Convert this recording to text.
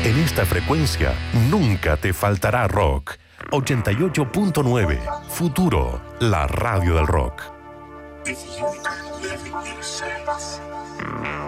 En esta frecuencia nunca te faltará rock. 88.9 Futuro, la radio del rock. If you could live in your sense.